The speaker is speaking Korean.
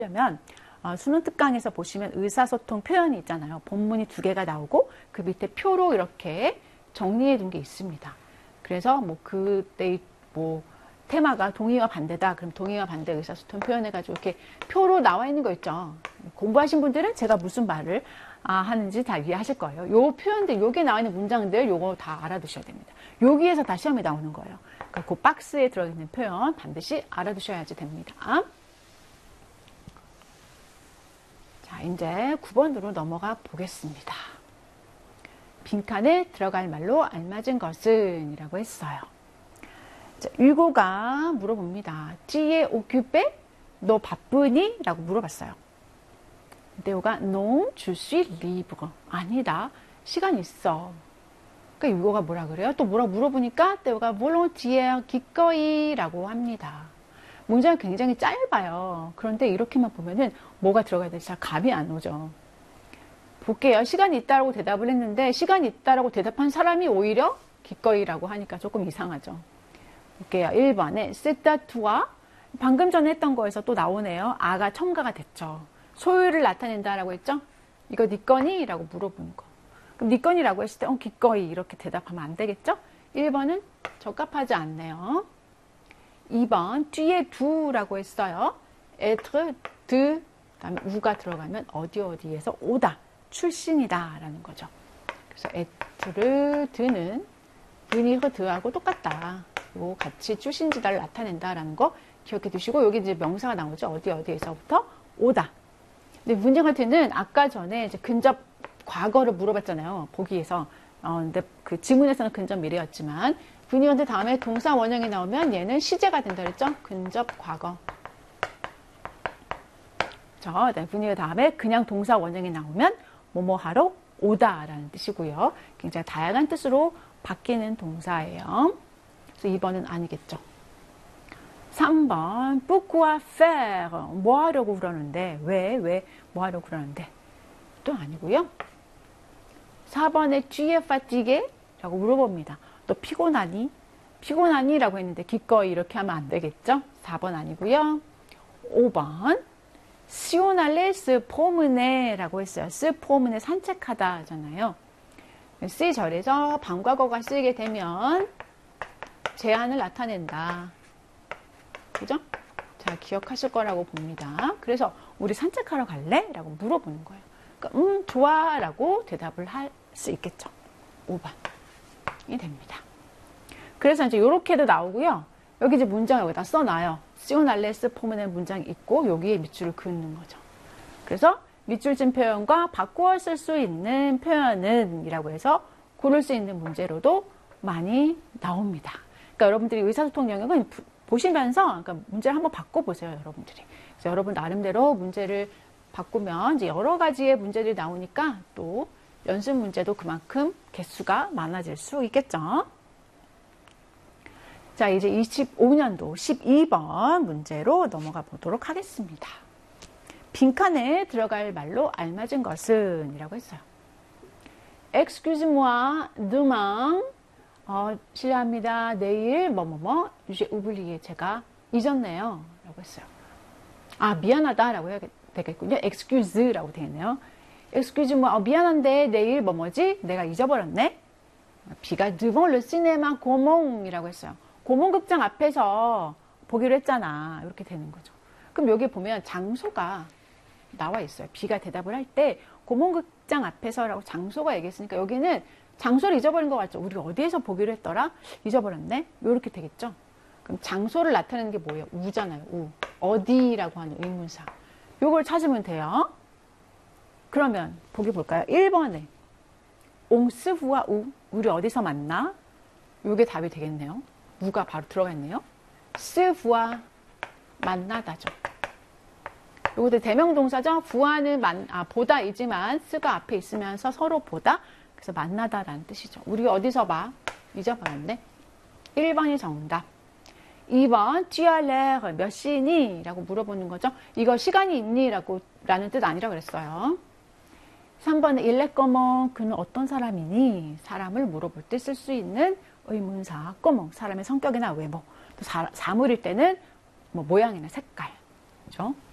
하려면 수능 특강에서 보시면 의사소통 표현이 있잖아요. 본문이 2개가 나오고 그 밑에 표로 이렇게 정리해 둔 게 있습니다. 그래서 뭐 그때 뭐 테마가 동의와 반대다. 그럼 동의와 반대 의사소통 표현해가지고 이렇게 표로 나와 있는 거 있죠. 공부하신 분들은 제가 무슨 말을 하는지 다 이해하실 거예요. 요 표현들, 요게 나와 있는 문장들, 요거 다 알아두셔야 됩니다. 여기에서 다 시험에 나오는 거예요. 그러니까 그 박스에 들어있는 표현 반드시 알아두셔야지 됩니다. 자, 이제 9번으로 넘어가 보겠습니다. 빈칸에 들어갈 말로 알맞은 것은 이라고 했어요. 자, 유고가 물어봅니다. 찌에 오큐페? 너 바쁘니? 라고 물어봤어요. 데오가 non, je suis libre. 아니다. 시간 있어. 그러니까 유고가 뭐라 그래요? 또 뭐라 물어보니까 데오가 volontiers, 기꺼이 라고 합니다. 문장이 굉장히 짧아요. 그런데 이렇게만 보면은 뭐가 들어가야 될지 잘 감이 안 오죠. 볼게요. 시간이 있다라고 대답을 했는데 시간이 있다라고 대답한 사람이 오히려 기꺼이라고 하니까 조금 이상하죠. 볼게요. 1번에 c'est à toi. 방금 전에 했던 거에서 또 나오네요. 아가 첨가가 됐죠. 소유를 나타낸다라고 했죠. 이거 네 거니? 라고 물어보는 거. 그럼 네 거니라고 했을 때 기꺼이 이렇게 대답하면 안 되겠죠? 1번은 적합하지 않네요. 2번 뒤에 두라고 했어요. être, de, 그다음에 우가 들어가면 어디에서 오다, 출신이다 라는 거죠. 그래서 être, de는 venir, de하고 똑같다. 요 같이 출신지다를 나타낸다 라는 거 기억해 두시고, 여기 이제 명사가 나오죠. 어디에서부터 오다. 근데 문제한테는 아까 전에 이제 근접 과거를 물어봤잖아요. 보기에서. 근데 그 지문에서는 근접 미래였지만 분위기한테 다음에 동사 원형이 나오면 얘는 시제가 된다 그랬죠? 근접 과거. 분위기 다음에 그냥 동사 원형이 나오면 뭐뭐 하러 오다 라는 뜻이고요. 굉장히 다양한 뜻으로 바뀌는 동사예요. 그래서 2번은 아니겠죠. 3번 pourquoi faire? 뭐 하려고 그러는데? 왜 뭐 하려고 그러는데? 또 아니고요. 4번에 tu es fatigué? 라고 물어봅니다. 너 피곤하니? 피곤하니? 라고 했는데 기꺼이 이렇게 하면 안 되겠죠? 4번 아니고요. 5번 si on allait se promener 라고 했어요. se promener 산책하다 하잖아요. C 절에서 방과거가 쓰이게 되면 제한을 나타낸다. 그죠? 자, 기억하실 거라고 봅니다. 그래서 우리 산책하러 갈래? 라고 물어보는 거예요. 그러니까 좋아 라고 대답을 할 수 있겠죠. 5번이 됩니다. 그래서 이제 이렇게도 나오고요. 여기 이제 문장 여기다 써놔요. 시오날레스 포문의 문장이 있고 여기에 밑줄을 그는 거죠. 그래서 밑줄 진 표현과 바꾸어 쓸 수 있는 표현은 이라고 해서 고를 수 있는 문제로도 많이 나옵니다. 그러니까 여러분들이 의사소통 영역은 보시면서 그러니까 문제를 한번 바꿔보세요. 여러분들이. 그래서 여러분 나름대로 문제를 바꾸면 이제 여러 가지의 문제들이 나오니까 또 연습 문제도 그만큼 개수가 많아질 수 있겠죠. 자, 이제 25년도 12번 문제로 넘어가 보도록 하겠습니다. 빈칸에 들어갈 말로 알맞은 것은 이라고 했어요. Excuse-moi, demain. 실례합니다. 내일 뭐뭐뭐 j'ai oublié. 제가 잊었네요. 라고 했어요. 미안하다 라고 해야 되겠군요. excuse 라고 되어 있네요. excuse-moi, 미안한데 내일 뭐뭐지? 내가 잊어버렸네. B가 devant le cinéma 고몽 이라고 했어요. 고몽극장 앞에서 보기로 했잖아. 이렇게 되는 거죠. 그럼 여기 보면 장소가 나와 있어요. B가 대답을 할 때 고몽극장 앞에서라고 장소가 얘기했으니까 여기는 장소를 잊어버린 것 같죠? 우리 어디에서 보기로 했더라? 잊어버렸네? 이렇게 되겠죠? 그럼 장소를 나타내는 게 뭐예요? 우잖아요. 우. 어디라고 하는 의문사. 요걸 찾으면 돼요. 그러면 보기 볼까요? 1번에 옹스후와 우. 우리 어디서 만나? 요게 답이 되겠네요. 우가 바로 들어가 있네요. 스후와 만나다죠. 요것도 대명동사죠. 부하는 보다이지만 스가 앞에 있으면서 서로 보다. 그래서 만나다라는 뜻이죠. 우리 어디서 봐? 잊어버렸네. 1번이 정답. 2번 tu as l'air 몇 시니? 라고 물어보는 거죠. 이거 시간이 있니? 라는 뜻 아니라 그랬어요. 3번은 il est comment? 그는 어떤 사람이니? 사람을 물어볼 때 쓸 수 있는 의문사 comment. 사람의 성격이나 외모. 또 사물일 때는 뭐 모양이나 색깔. 그죠?